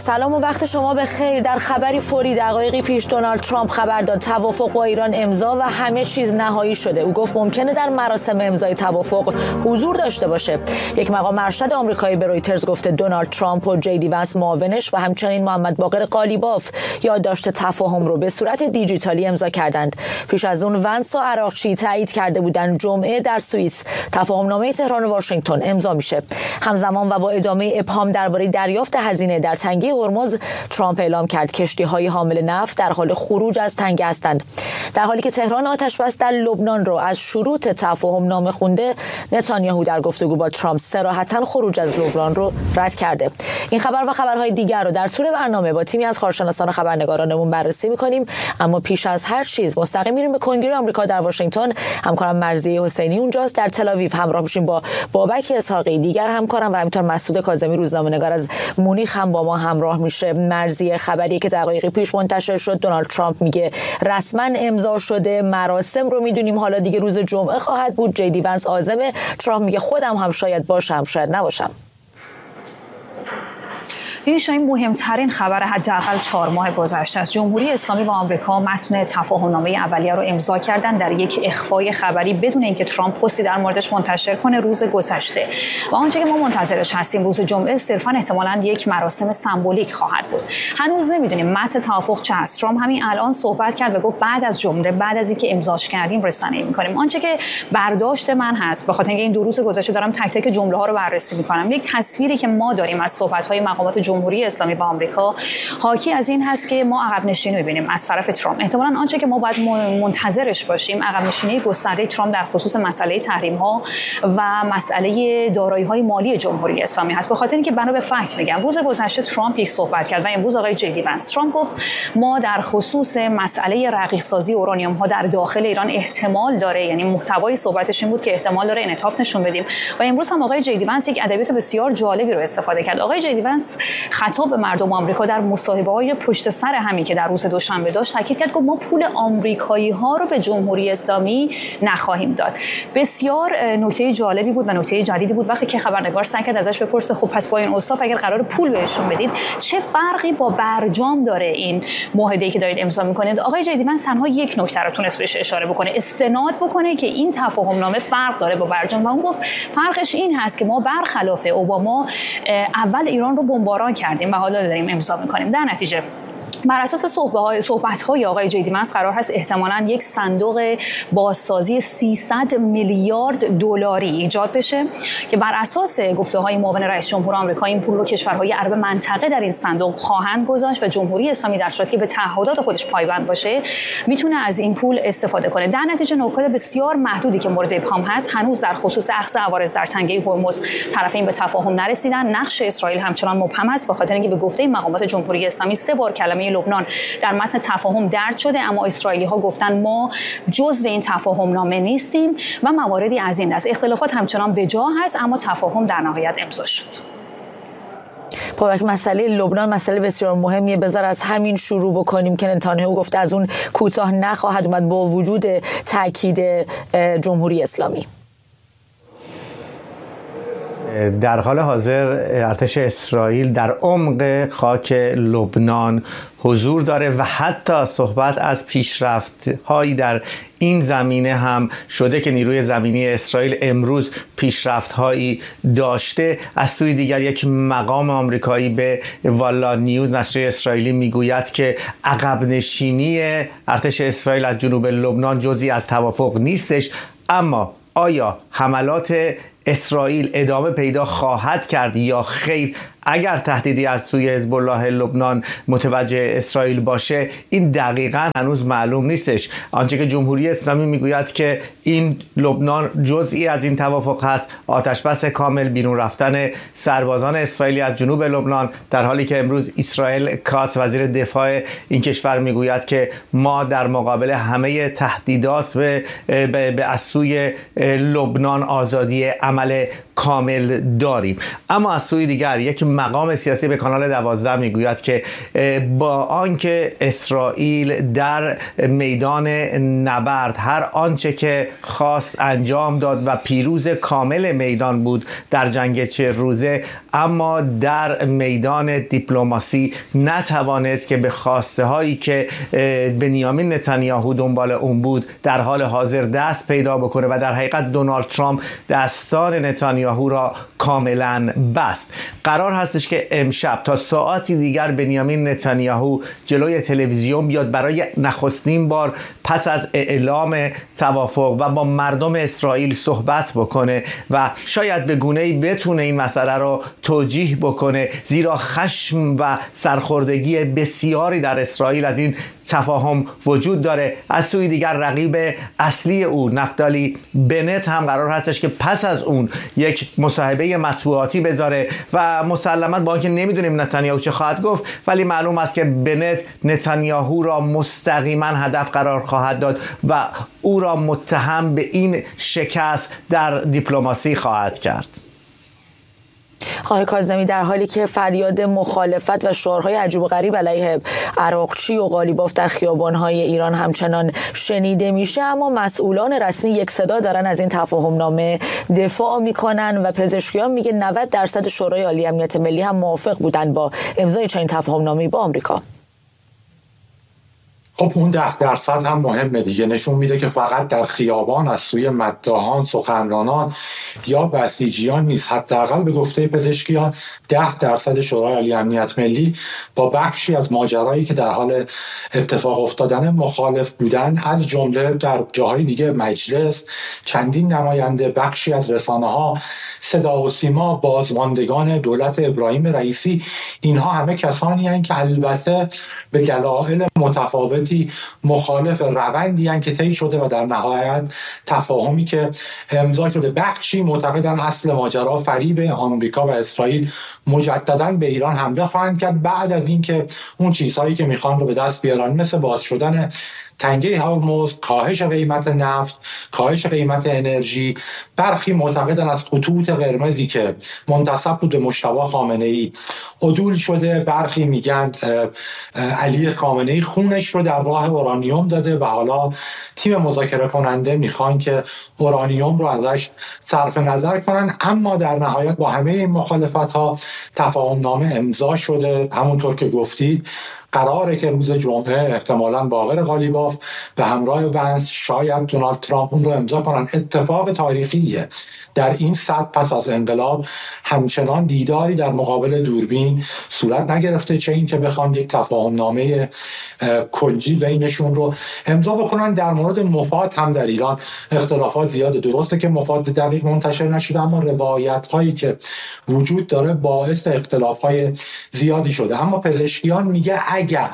سلام و وقت شما بخیر. در خبری فوری دقایقی پیش دونالد ترامپ خبر داد توافق با ایران امضا و همه چیز نهایی شده. او گفت ممکنه در مراسم امضای توافق حضور داشته باشه. یک مقام ارشد آمریکایی به رویترز گفته دونالد ترامپ و جی دی ونس معاونش و همچنین محمد باقر قالیباف یادداشت تفاهم رو به صورت دیجیتالی امضا کردند. پیش از اون ونس و عراقچی تایید کرده بودند جمعه در سوئیس تفاهمنامه تهران و واشنگتن امضا میشه. همزمان و با ادامه ابهام درباره دریافت هزینه در تنگه هرمز، ترامپ اعلام کرد کشتی‌های حامل نفت در حال خروج از تنگه هستند. در حالی که تهران آتش‌بس در لبنان رو از شروط تفاهم نامه خونده، نتانیاهو در گفتگو با ترامپ صراحتاً خروج از لبنان رو رد کرده. این خبر و خبرهای دیگر رو در طول برنامه با تیمی از کارشناسان و خبرنگارانمون بررسی می‌کنیم، اما پیش از هر چیز مستقیم میریم به کنگره آمریکا در واشنگتن. همکارم مرضیه حسینی اونجاست. در تل آویو همراه میشیم با بابک اسحاقی، دیگر همکارم و همینطور مسعود کاظمی روزنامه‌نگار از مونیخ هم با ما همراه میشه. مرضیه، خبری که دقایقی پیش منتشر شد، دونالد ترامپ میگه رسما امضا شده، مراسم رو میدونیم، حالا دیگه روز جمعه خواهد بود. جی دی ونس عازمه، ترامپ میگه خودم هم شاید باشم شاید نباشم. این شاید مهمترین خبر حداقل 4 ماه گذشته است. جمهوری اسلامی و آمریکا متن تفاهمنامه اولیه رو امضا کردن در یک اخفای خبری بدون اینکه ترامپ پستی در موردش منتشر کنه روز گذشته. و آنچه که ما منتظرش هستیم روز جمعه صرفاً احتمالاً یک مراسم سمبولیک خواهد بود. هنوز نمیدونیم متن توافق چه است. ترامپ همین الان صحبت کرد و گفت بعد از جمعه، بعد از اینکه امضاش کردیم رسانه‌ای می‌کنیم. آنچه که برداشت من هست، به خاطر اینکه این 2 روز گذشته دارم تک تک جمله‌ها رو بررسی می‌کنم، یک تصویری که ما داریم از صحبت‌های مقامات جمهوری اسلامی با آمریکا حاکی از این هست که ما عقب نشینی می‌بینیم از طرف ترامپ. احتمالاً آنچه که ما باید منتظرش باشیم عقب نشینی گسترده ترامپ در خصوص مسئله تحریم‌ها و مسئله دارایی‌های مالی جمهوری اسلامی هست. به خاطر اینکه بنا به فکت میگم، روز گذشته ترامپ یک صحبت کرد و امروز آقای جی دی ونس ترامپ گفت ما در خصوص مسئله رقیق‌سازی اورانیوم‌ها در داخل ایران احتمال داره، یعنی محتوای صحبتش این بود که احتمال داره انعطاف نشون بدیم. و امروز هم آقای جی دی ونس یک ادبیات بسیار جالبی رو استفاده کرد. آقای جی دی ونس خطاب به مردم آمریکا در مصاحبه‌های پشت سر همین که در روز دوشنبه داشت تاکید کرد که ما پول آمریکایی‌ها رو به جمهوری اسلامی نخواهیم داد. بسیار نکته جالبی بود و نکته جدیدی بود وقتی که خبرنگار سعی کرد ازش بپرسه خب پس با این اوصاف اگر قرار پول بهشون بدید چه فرقی با برجام داره این معاهده‌ای که دارید امضا می‌کنید؟ آقای جی دی ونس تنها یک نکته رو تونست بهش اشاره بکنه، استناد بکنه که این تفاهمنامه فرق داره با برجام و اون گفت فرقش این هست که ما برخلاف اوباما اول ایران رو بمباران کردیم و حالا داریم امضا می‌کنیم. در نتیجه بر اساس صحبت‌های آقای جی دی ونس قرار هست احتمالاً یک صندوق بازسازی 300 میلیارد دلاری ایجاد بشه که بر اساس گفته‌های معاون رئیس جمهور آمریکا این پول رو کشورهای عرب منطقه در این صندوق خواهند گذاشت و جمهوری اسلامی در صورتی که به تعهدات خودش پایبند باشه میتونه از این پول استفاده کنه. در نتیجه نکات بسیار محدودی که مورد ابهام هست هنوز در خصوص اخذ عوارض در تنگه هرمز طرفین به تفاهم نرسیدن. نقش اسرائیل همچنان مبهم است به خاطر اینکه به گفته مقامات جمهوری اسلامی 3 بار کلمه لبنان در متن تفاهم درج شده، اما اسرائیلی‌ها گفتن ما جزو این تفاهم نامه نیستیم و مواردی از این دست. اختلافات همچنان به جا هست اما تفاهم در نهایت امضا شد. بابک، مسئله لبنان مسئله بسیار مهمیه. بذار از همین شروع بکنیم که نتانیاهو گفته از اون کوتاه نخواهد اومد با وجود تاکید جمهوری اسلامی. در حال حاضر ارتش اسرائیل در عمق خاک لبنان حضور داره و حتی صحبت از پیشرفت‌هایی در این زمینه هم شده که نیروی زمینی اسرائیل امروز پیشرفت‌هایی داشته. از سوی دیگر یک مقام آمریکایی به والا نیوز نشریه اسرائیلی میگوید که عقب نشینی ارتش اسرائیل از جنوب لبنان جزئی از توافق نیستش. اما آیا حملات اسرائیل ادامه پیدا خواهد کرد یا خیر؟ اگر تهدیدی از سوی حزب الله لبنان متوجه اسرائیل باشه این دقیقاً هنوز معلوم نیستش. آنچه که جمهوری اسلامی میگوید که این لبنان جزئی از این توافق هست، آتشبس کامل، بیرون رفتن سربازان اسرائیلی از جنوب لبنان، در حالی که امروز اسرائیل کاتس وزیر دفاع این کشور میگوید که ما در مقابل همه تهدیدات به از سوی لبنان آزادی عمل کامل داریم. اما از سوی دیگر یک مقام سیاسی به کانال 12 میگوید که با آنکه اسرائیل در میدان نبرد هر آنچه که خواست انجام داد و پیروز کامل میدان بود در جنگ 40 روزه، اما در میدان دیپلماسی نتوانست که به خواسته هایی که بنیامین نتانیاهو دنبال اون بود در حال حاضر دست پیدا بکنه و در حقیقت دونالد ترامپ دستان نتانیاهو را کاملا بست. قرار هستش که امشب تا ساعتی دیگر بنیامین نتانیاهو جلوی تلویزیون بیاد برای نخستین بار پس از اعلام توافق و با مردم اسرائیل صحبت بکنه و شاید به گونه‌ای بتونه این مسئله رو توجیه بکنه، زیرا خشم و سرخوردگی بسیاری در اسرائیل از این تفاهم وجود داره. از سوی دیگر رقیب اصلی او نفتالی بنت هم قرار هستش که پس از اون یک مصاحبه مطبوعاتی بذاره و مسلماً با اینکه نمیدونیم نتانیاهو چه خواهد گفت، ولی معلوم است که بنت نتانیاهو را مستقیما هدف قرار خواهد داد و او را متهم به این شکست در دیپلماسی خواهد کرد. آقای کاظمی، در حالی که فریاد مخالفت و شعارهای عجیب و غریب علیه عراقچی و قالیباف در خیابان‌های ایران همچنان شنیده میشه، اما مسئولان رسمی یک صدا دارن از این تفاهم‌نامه دفاع میکنن و پزشکیان میگه 90% شورای عالی امنیت ملی هم موافق بودن با امضای چنین تفاهم‌نامه‌ای با آمریکا. خب اون 10% هم مهمه دیگه، نشون میده که فقط در خیابان از سوی مداحان، سخنرانان یا بسیجیان نیست. حداقل به گفته پزشکیان 10% شورای عالی امنیت ملی با بخشی از ماجرایی که در حال اتفاق افتادن مخالف بودن، از جمله در جاهای دیگه مجلس، چندین نماینده، بخشی از رسانه‌ها، صدا و سیما، بازماندگان دولت ابراهیم رئیسی، اینها همه کسانی هستند که البته به دلایل متفاوتی مخالف روندی هستند که طی شده و در نهایت تفاهمی که امضا شده. بخشی معتقدن اصل ماجرا فریب آمریکا و اسرائیل مجددا به ایران حمله خواهند کرد بعد از اینکه اون چیزهایی که میخوان رو به دست بیارن، مثل باز شدن تنگه هرمز، کاهش قیمت نفت، کاهش قیمت انرژی. برخی معتقدن از خطوط قرمزی که منتسب بود به مجتبی خامنه‌ای عدول شده. برخی میگن علی خامنه‌ای خونش رو در راه اورانیوم داده و حالا تیم مذاکره کننده میخوان که اورانیوم رو ازش صرف نظر کنن. اما در نهایت با همه این مخالفت‌ها تفاهم‌نامه امضا شده. همونطور که گفتید قراره که روز جمعه احتمالاً باقر قالیباف به همراه ونس، شاید دونالد ترامپ اون رو امضا کنن. اتفاق تاریخیه. در این سطح پس از انقلاب همچنان دیداری در مقابل دوربین صورت نگرفته، چه این که بخوان یک تفاهمنامه کلی بینشون رو امضا بکنن. در مورد مفاد هم در ایران اختلافات زیاده. درسته که مفاد دقیق منتشر نشده، اما روایت هایی که وجود داره باعث اختلاف های زیادی شده. اما پزشکیان میگه اگر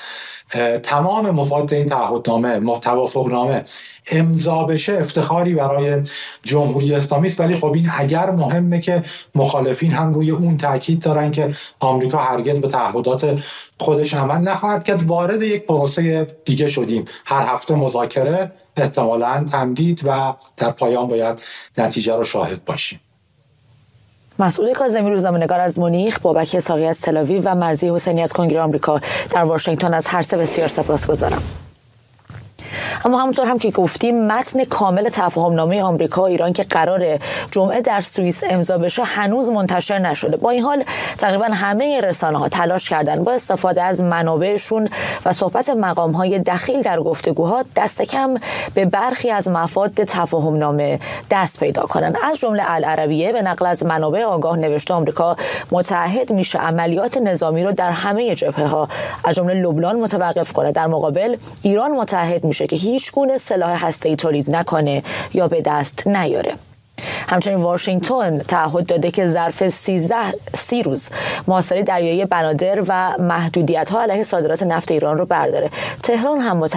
تمام مفاد این تعهدنامه، توافقنامه امضا بشه، افتخاری برای جمهوری اسلامی است. ولی خب این اگر مهمه که مخالفین هم روی اون تاکید دارن که آمریکا هرگز به تعهدات خودش عمل نخواهد کرد. وارد یک پروسه دیگه شدیم، هر هفته مذاکره، احتمالاً تمدید و در پایان باید نتیجه رو شاهد باشیم. مسعود کاظمی، روزنامه‌نگار از مونیخ، بابک اسحاقی از تل‌آویو و مرضی حسینی از کنگره آمریکا در واشنگتن، از هر سه بسیار سپاسگزارم. اما همونطور هم که گفتیم، متن کامل تفاهمنامه آمریکا و ایران که قراره جمعه در سوئیس امضا بشه هنوز منتشر نشده. با این حال تقریبا همه رسانه‌ها تلاش کردن با استفاده از منابعشون و صحبت مقام‌های دخیل در گفتگوها دست کم به برخی از مفاد تفاهمنامه دست پیدا کنن. از جمله العربیه به نقل از منابع آگاه نوشته آمریکا متعهد میشه عملیات نظامی رو در همه جبهه‌ها از جمله لبنان متوقف کنه. در مقابل ایران متعهد میشه که هیچ گونه سلاح هسته‌ای تولید نکنه یا به دست نیاره. همچنین واشنگتن تعهد داده که ظرف 30 روز محاصره دریایی بنادر و محدودیت‌ها علیه صادرات نفت ایران رو برداره. تهران هم